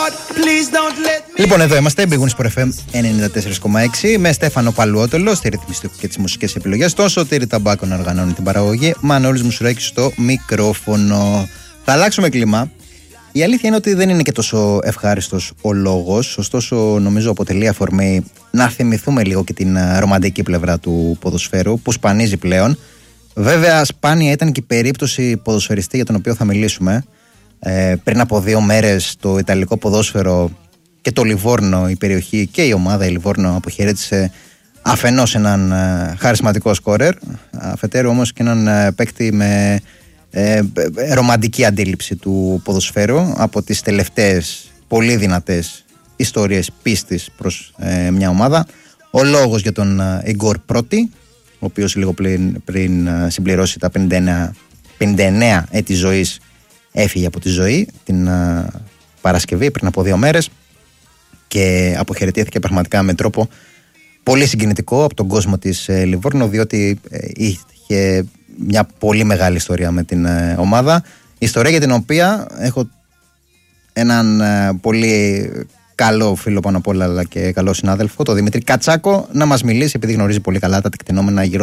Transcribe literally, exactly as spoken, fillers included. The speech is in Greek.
Λοιπόν, εδώ είμαστε, Big Wings Sport εφ εμ ενενήντα τέσσερα κόμμα έξι με Στέφανο Παλουότολο στη ρύθμιση και τις μουσικές επιλογές. Το Σωτήρη Ταμπάκο να οργανώνει την παραγωγή. Μανώλης Μουσουράκης στο μικρόφωνο. Θα αλλάξουμε κλίμα. Η αλήθεια είναι ότι δεν είναι και τόσο ευχάριστος ο λόγος. Ωστόσο, νομίζω αποτελεί αφορμή να θυμηθούμε λίγο και την ρομαντική πλευρά του ποδοσφαίρου που σπανίζει πλέον. Βέβαια, σπάνια ήταν και η περίπτωση ποδοσφαιριστή για τον οποίο θα μιλήσουμε. Ε, πριν από δύο μέρες το ιταλικό ποδόσφαιρο και το Λιβόρνο, η περιοχή και η ομάδα η Λιβόρνο αποχαιρέτησε αφενός έναν ε, χαρισματικό σκόρερ, αφετέρου όμως και έναν ε, παίκτη με ε, ε, ρομαντική αντίληψη του ποδοσφαίρου από τις τελευταίες πολύ δυνατές ιστορίες πίστης προς ε, μια ομάδα. Ο λόγος για τον Ιγκόρ Πρώτη, ο οποίος λίγο πριν, πριν ε, συμπληρώσει τα πενήντα εννέα έτη ζωής, έφυγε από τη ζωή την uh, Παρασκευή πριν από δύο μέρες και αποχαιρετήθηκε πραγματικά με τρόπο πολύ συγκινητικό από τον κόσμο της uh, Λιβόρνο, διότι uh, είχε μια πολύ μεγάλη ιστορία με την uh, ομάδα, ιστορία για την οποία έχω έναν uh, πολύ καλό φίλο πάνω απ' όλα αλλά και καλό συνάδελφο, τον Δημήτρη Κατσάκο, να μας μιλήσει, επειδή γνωρίζει πολύ καλά τα τεκτενόμενα γύρω